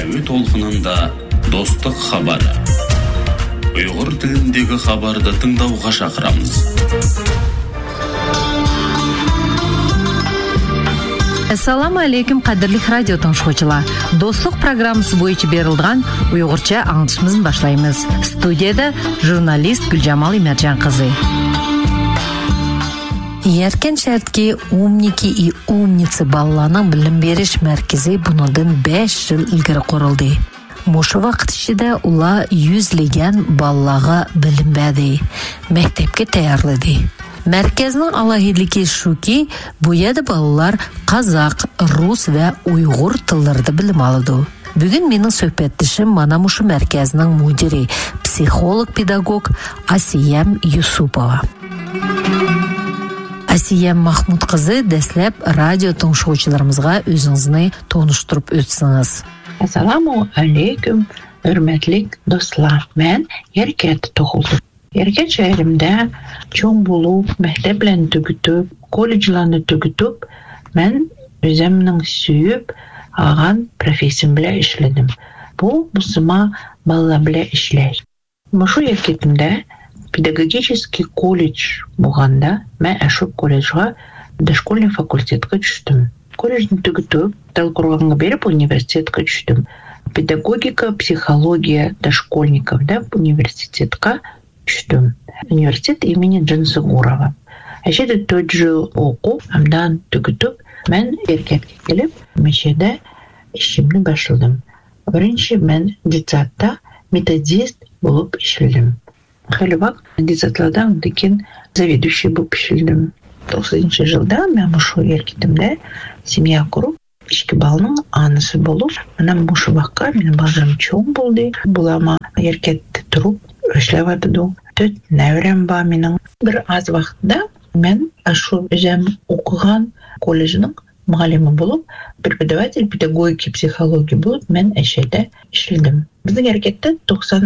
әуе толқынында достық хабары. Ұйғыр тіліндегі хабарды тыңдауға шақырамыз. Assalamu alaikum qadrlik radio tыңшылар. Достық программасы бойынша берілген ұйғырша аңлатышымызды башлаймыз. Студияда журналист Гүлжамал Имерджан қызы. Еркен шәртке умники и умницы балаларның білім беріш мәркізі бұныңдан 5 жыл ilgari құрылды. Мұшы вақыт ішінде ұла yüzлеген балаларға білім бәді, мектепке тәйярлады. Мәркәзнең алahidligi шуки, бу yerda балалар қазақ, рус ва уйғур телләрендә белем алды. Бүген менің сөhbәттешем мана мушы мәркәзнең мудире, психолог-педагог Асиям Юсупова. Асиям Махмуд кызы дәсләп радио тыңшаучыларыбызга үзеңезне тоныштырып өтсеңез. Ассаламу алейкум, хөрмәтле дуслар. Мен Еркет тугылдым. Еркет шәһәрендә чоң булып, мәктәпләрне төгүтүп, колледжларны төгүтүп, мен үземнең сөйүп алган профессиям белән эшләдем. Бу бусыма балалар белән эшләр. Мошы Еркетендә педагогический колледж булганда, мен ашу колледжга дошкольный факультетка төштем. Колледжны төгүтүп, талкурганга берип университетка төштем. Педагогика, психология дошкольников, да, университетка төштем. Университет имени Джансугурова. Әшеде 4 жыл оқып, амдан төгүтүп, мен Еркетке келип, мешеде ишимни башладым. Беренче мен детсадта методист булып эшләдем. Хәле вак детсадлардан дикин заведующий булып эшләдем. 90 жылда мен мошу Еркетимдә семья куруп, 2 балның анысы булып, менә мошу вакытка минем балдарым чоң булды. Булама Еркетте туруп эшләп атыды. 4 нәүрәм бар минем. Бер аз вакытта мен ашу үзем укыган колледжның мугалиме булып, преподаватель педагогики психология булып, мен әшәдә эшләдем. Безнең Еркетте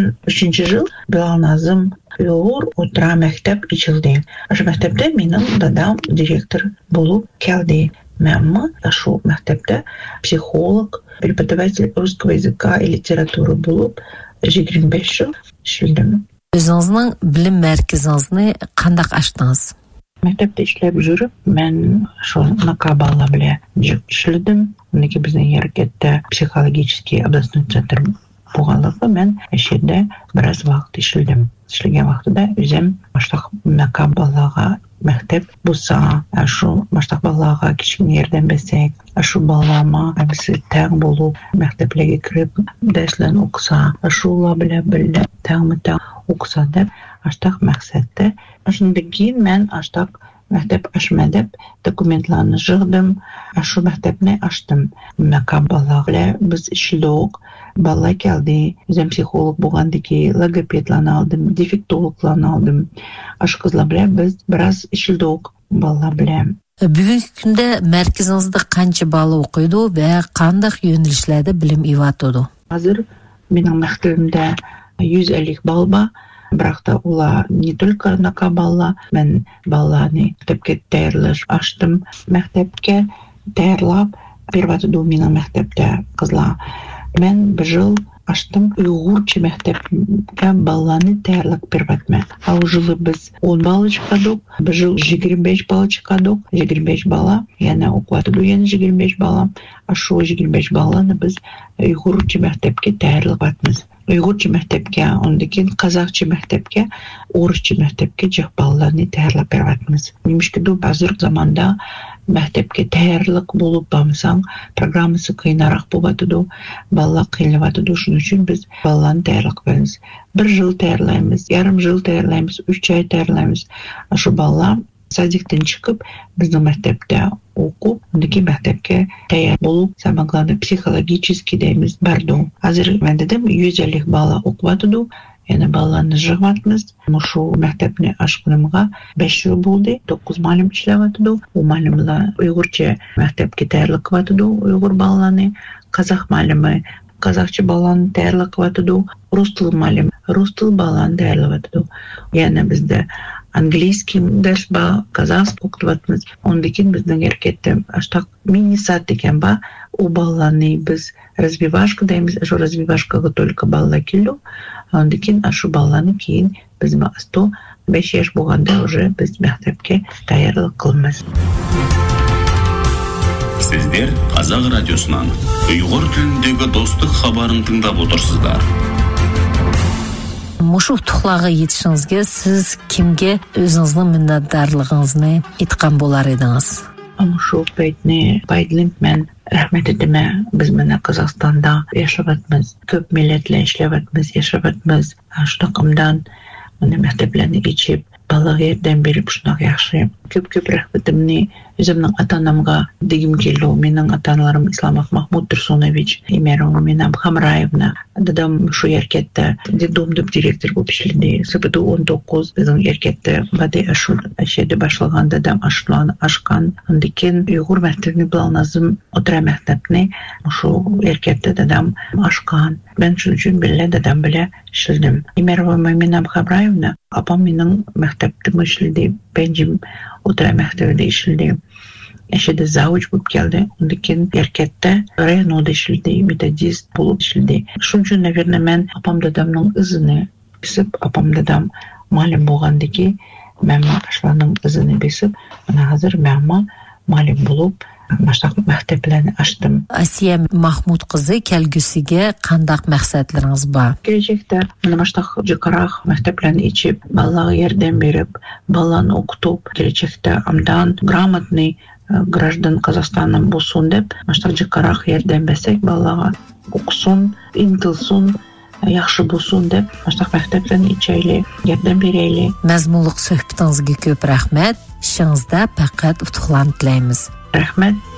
93 жыл Беланазым Юр утра мәктәп ичилде. Ашу мәктәптә минем дадам директор булып келде. Мен ашу мәктәптә психолог, преподаватель русского языка и литературы булып 25 жыл эшләдем. Өзіңіздің білім мәркізіңізні қандақ аштыңыз? Мәктәптә эшләп жүрүп, мен шул накабалла белән эшләдем. Нәки безнең Еркеттә психологический областной центр булганлыгы, мен әшәдә бераз вакыт эшләдем. Эшләгән вакытта үзем баштак накабаллага мәктәп булса, ашу баштак балаларга кичкен ярдәм бирсәк, ашу балаларга әбсе тәң булу, мәктәпләргә кирип дәресләрне укыса, ашулар белән бергә тәңме укыса дип, аштак максатта. Шундан кин мен аштак мәктәп ашмадып, документларны җыгдым, ашу мәктәпне ачтым. Макабалларга без эшләдек. Балалар келди, үзем психолог булган ки, логопедларны алдым, дефектологларны алдым. Ашу кызлар белән без бераз эшләдек балалар белән. Бүгенге көндә мәркәзеңездә канча бала укыйды ва кандай юнәлешләрдә белем иватыды? Хәзер минем мәктәбемдә 150 бала бар. Бірақ та улар не только накабалла, мен балаларны мәктәпкә тәйярлаш ачтым. Мәктәпкә тәйярлап берватыды минем мәктәптә кызлар. Мен бер жыл ачтым уйгырча мәктәпкә балаларны тәйярлап берватма. Ау жылы без 10 бала чыкадык, бер жыл 25 бала чыкадык. 25 бала, яна укытыды, яна 25 бала. Ашу 25 баланы без уйгырча мәктәпкә тәйярлап атмыз. Уйгырча мәктәпкә, ондан кин казакча мәктәпкә, орысча мәктәпкә җык балаларны тәйярлап берватмыз. Нимешке ду хәзер заманда мәктәпкә тәйярлык булып бамсаң, программасы кыйнарак булады, балалар кыйнлап шуның өчен без балаларны тәйярлык беребез. 1 жыл тәйярлаймыз, ярым жыл тәйярлаймыз, 3 ай тәйярлаймыз. Ашу балалар садиктан чыгып, безнең мәктәптә укып, ондан мәктәпкә тәйяр булып, самое главное психологически дәймиз барды. Хәзер мен дидем 150 бала укытыды. Яна балаларны җыгатмыз. Мошу мәктәпне ачканымга 5 ел булды. 9 малим эшләп атыды. У малимлар уйгырча мәктәпкә тәйярлык атыды, уйгыр балаларны, казак малимы казакча балаларны тәйярлык атыды, рус тил малим, рус тил балаларны тәйярлык атыды. Яна бездә английский дәрс бар, казахский укытып атмыз. Ондан кин безнең Еркеттә аштак мини-сад дигән бар, у балланы біз развивашка дейміз, ашу развивашкаға только балла келу, ондан кейін ашу балланы кейін біз 5 яш болғанда уже біз мектепке даярлық қылмыз. Сіздер Қазақ радиосынан ұйғыр тіліндегі достық хабарын тыңдап отырсыздар. Мұшу тұқлағы етішіңізге сіз кімге өзіңіздің міннәддарлығыңызны айтқан болар едіңіз? Мұшу бәйтіне байдылым мен рахмет етіме, біз мені Қазақстанда яшаватмыз, көп милләтлі яшаватмыз, Штақымдан мені мектепләні ичіп, балаға ерден беріп шынақ яқшы. Көп рахметімні өзімнің ата-анамға дегім келу. Менің ата-аналарым Исламов Махмуд Турсунович, Имерова Минам Хамраевна. Дадам шу еркетті детдомдық директор болып ішледі. СПТУ 19 біздің еркетті бады әшеді башылған дадам ашқан. Ондекен ұйғыр мектебіне біланазым отыра мектепіне шу еркетті дадам ашқан. Мен үшін білі дадам білі шілдім. Имерова Минам Хамраевна апам менің мектептің ішледі. Бенжім отыра мектебінде ішледі. Әшеді зауч болып келді. Ондекен еркетті районода ішледі, методист болып ішледі. Шунчу, наверное, мен апам дадамның ізіні бесіп, апам дадам малим болғандеки, мәмі ашланың ізіні бесіп, мына қазір мәмі малим болып, маштақ мектепләні аштым. Асия Махмуд қызы кәлгісіге қандақ мәқсәтлеріңіз ба? Келешекте мына маштақ жықарақ мектепләні ичіп, балаға ерден беріп, баланы оқытып, келешекте амдан грамотный граждан Қазақстанның болсын деп, маштақ жықарақ ерден бәсек балаға оқысын, интылсын, яқшы болсын деп, маштақ мектепләні ичәйлі, ерден берейлі. Мәзмұлық сөхбітіңізге көп рахмет, шыңызда пәкәт ұтықлан тілейміз. Рахмет.